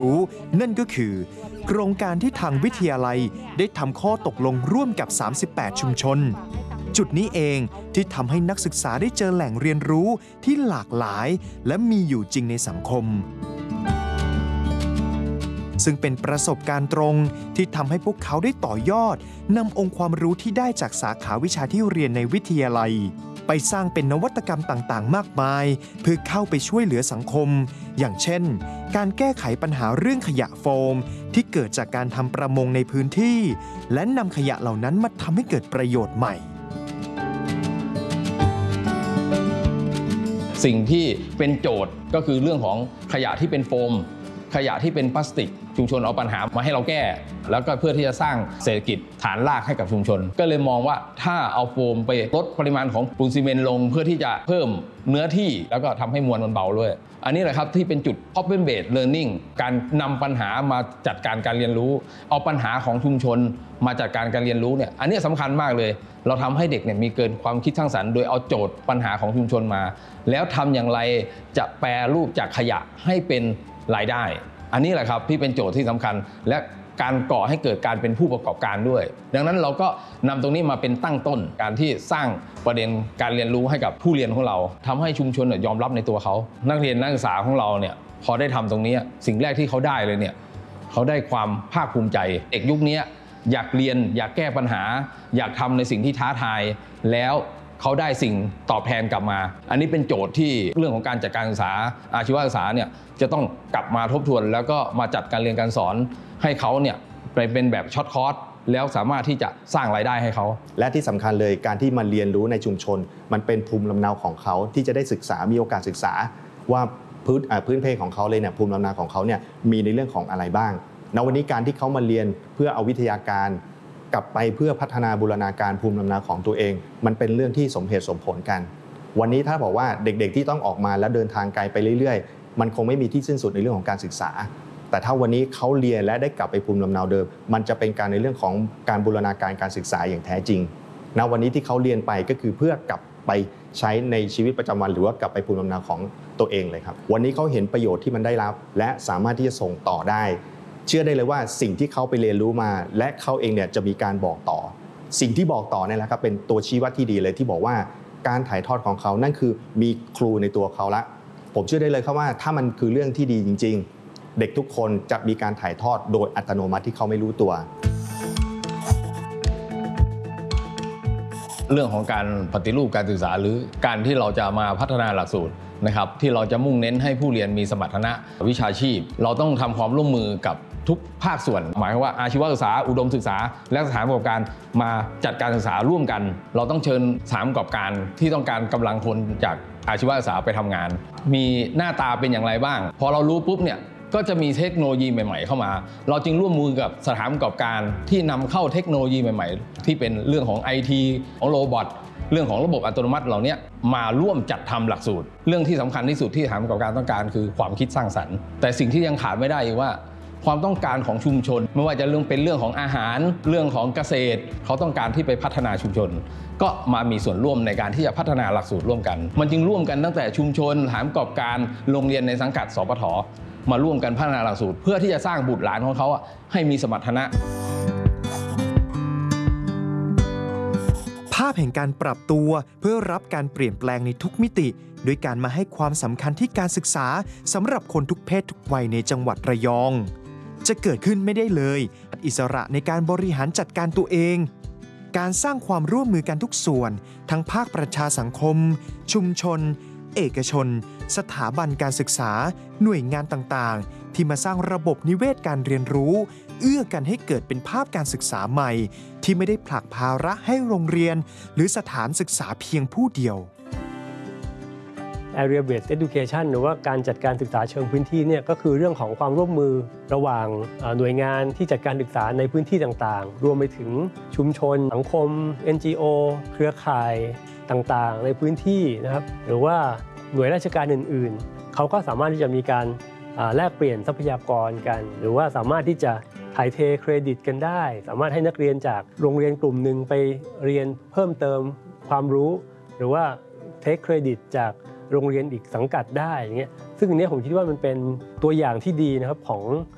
รู้นั่นก็คือโครงการที่ทางวิทยาลัยได้ทำข้อตกลงร่วมกับ 38 ชุมชน จุดนี้เองที่ทำให้นักศึกษาได้เจอแหล่งเรียนรู้ที่หลากหลายและมีอยู่จริงในสังคม ซึ่งเป็นประสบการณ์ตรงที่ทำให้พวกเขาได้ต่อยอดนำองค์ความรู้ที่ได้จากสาขาวิชาที่เรียนในวิทยาลัยไปสร้างเป็นนวัตกรรมต่างๆมากมายเพื่อเข้าไปช่วยเหลือสังคมอย่างเช่นการแก้ไขปัญหาเรื่องขยะโฟมที่เกิดจากการทำประมงในพื้นที่และนำขยะเหล่านั้นมาทำให้เกิดประโยชน์ใหม่สิ่งที่เป็นโจทย์ก็คือเรื่องของขยะที่เป็นโฟมขยะที่เป็นพลาสติกชุมชนเอาปัญหามาให้เราแก้แล้วก็เพื่อที่จะสร้างเศรษฐกิจฐานรากให้กับชุมชนก็เลยมองว่าถ้าเอาโฟมไปลดปริมาณของปูนซีเมนต์ลงเพื่อที่จะเพิ่มเนื้อที่แล้วก็ทำให้มวลมันเบาด้วยอันนี้แหละครับที่เป็นจุด Problem Based Learning การนำปัญหามาจัดการการเรียนรู้เอาปัญหาของชุมชนมาจัดการการเรียนรู้เนี่ยอันนี้สำคัญมากเลยเราทำให้เด็กเนี่ยมีเกินความคิดสร้างสรรค์โดยเอาโจทย์ปัญหาของชุมชนมาแล้วทำอย่างไรจะแปรรูปจากขยะให้เป็นรายได้อันนี้แหละครับที่เป็นโจทย์ที่สำคัญและการก่อให้เกิดการเป็นผู้ประกอบการด้วยดังนั้นเราก็นำตรงนี้มาเป็นตั้งต้นการที่สร้างประเด็นการเรียนรู้ให้กับผู้เรียนของเราทำให้ชุมชนยอมรับในตัวเขานักเรียนนักศึกษาของเราเนี่ยพอได้ทำตรงนี้สิ่งแรกที่เขาได้เลยเนี่ยเขาได้ความภาคภูมิใจเด็กยุคนี้อยากเรียนอยากแก้ปัญหาอยากทำในสิ่งที่ท้าทายแล้วเขาได้สิ่งตอบแทนกลับมาอันนี้เป็นโจทย์ที่เรื่องของการจัดการศึกษาอาชีวศึกษาเนี่ยจะต้องกลับมาทบทวนแล้วก็มาจัดการเรียนการสอนให้เขาเนี่ยไปเป็นแบบช็อตคอร์สแล้วสามารถที่จะสร้างรายได้ให้เขาและที่สำคัญเลยการที่มาเรียนรู้ในชุมชนมันเป็นภูมิลำเนาของเขาที่จะได้ศึกษามีโอกาสศึกษาว่าพื้นเพของเขาเลยเนี่ยภูมิลำเนาของเขาเนี่ยมีในเรื่องของอะไรบ้างณวันนี้การที่เขามาเรียนเพื่อเอาวิทยาการกลับไปเพื่อพัฒนาบูรณาการภูมิลำเนาของตัวเองมันเป็นเรื่องที่สมเหตุสมผลกันวันนี้ถ้าบอกว่าเด็กๆที่ต้องออกมาแล้วเดินทางไกลไปเรื่อยๆมันคงไม่มีที่สิ้นสุดในเรื่องของการศึกษาแต่ถ้าวันนี้เขาเรียนและได้กลับไปภูมิลำเนาเดิมมันจะเป็นการในเรื่องของการบูรณาการการศึกษาอย่างแท้จริงณวันนี้ที่เขาเรียนไปก็คือเพื่อกลับไปใช้ในชีวิตประจำวันหรือว่ากลับไปภูมิลำเนาของตัวเองเลยครับวันนี้เขาเห็นประโยชน์ที่มันได้รับและสามารถที่จะส่งต่อได้เชื่อได้เลยว่าสิ่งที่เขาไปเรียนรู้มาและเขาเองเนี่ยจะมีการบอกต่อสิ่งที่บอกต่อเนี่ยแหละครับเป็นตัวชี้วัดที่ดีเลยที่บอกว่าการถ่ายทอดของเขานั่นคือมีครูในตัวเขาละผมเชื่อได้เลยครับว่าถ้ามันคือเรื่องที่ดีจริงๆเด็กทุกคนจะมีการถ่ายทอดโดยอัตโนมัติที่เขาไม่รู้ตัวเรื่องของการปฏิรูปการศึกษาหรือการที่เราจะมาพัฒนาหลักสูตรนะครับที่เราจะมุ่งเน้นให้ผู้เรียนมีสมรรถนะวิชาชีพเราต้องทำความร่วมมือกับทุกภาคส่วนหมายความว่าอาชีวศึกษาอุดมศึกษาและสถานประกอบการมาจัดการศึกษาร่วมกันเราต้องเชิญสถานประกอบการที่ต้องการกำลังคนจากอาชีวศึกษาไปทำงานมีหน้าตาเป็นอย่างไรบ้างพอเรารู้ปุ๊บเนี่ยก็จะมีเทคโนโลยีใหม่ๆเข้ามาเราจึงร่วมมือกับสถานประกอบการที่นำเข้าเทคโนโลยีใหม่ๆที่เป็นเรื่องของ IT ของโรบอทเรื่องของระบบอัตโนมัติเหล่านี้มาร่วมจัดทำหลักสูตรเรื่องที่สำคัญที่สุดที่สถานประกอบการต้องการคือความคิดสร้างสรรค์แต่สิ่งที่ยังขาดไม่ได้อีกว่าความต้องการของชุมชนไม่ว่าจะเป็นเรื่องของอาหารเรื่องของเกษตรเขาต้องการที่ไปพัฒนาชุมชนก็มามีส่วนร่วมในการที่จะพัฒนาหลักสูตรร่วมกันมันจึงร่วมกันตั้งแต่ชุมชนสถานประกอบการโรงเรียนในสังกัดสปท.มาร่วมกันพัฒนาหลักสูตรเพื่อที่จะสร้างบุตรหลานของเขาให้มีสมรรถนะภาพแห่งการปรับตัวเพื่อรับการเปลี่ยนแปลงในทุกมิติโดยการมาให้ความสำคัญที่การศึกษาสำหรับคนทุกเพศทุกวัยในจังหวัดระยองจะเกิดขึ้นไม่ได้เลยอิสระในการบริหารจัดการตัวเองการสร้างความร่วมมือกันทุกส่วนทั้งภาคประชาสังคมชุมชนเอกชนสถาบันการศึกษาหน่วยงานต่างๆที่มาสร้างระบบนิเวศการเรียนรู้เอื้อกันให้เกิดเป็นภาพการศึกษาใหม่ที่ไม่ได้ผลักภาระให้โรงเรียนหรือสถานศึกษาเพียงผู้เดียว Area Based Education หรือว่าการจัดการศึกษาเชิงพื้นที่เนี่ยก็คือเรื่องของความร่วมมือระหว่างหน่วยงานที่จัดการศึกษาในพื้นที่ต่างๆรวมไปถึงชุมชนสังคม NGO เครือข่ายต่างๆในพื้นที่นะครับหรือว่าหน่วยราชการอื่นๆเขาก็สามารถที่จะมีการแลกเปลี่ยนทรัพยากรกันหรือว่าสามารถที่จะถ่ายเทเครดิตกันได้สามารถให้นักเรียนจากโรงเรียนกลุ่มหนึ่งไปเรียนเพิ่มเติมความรู้หรือว่าเทคเครดิตจากโรงเรียนอีกสังกัดได้อย่างเงี้ยซึ่งอันนี้ผมคิดว่ามันเป็นตัวอย่างที่ดีนะครับของ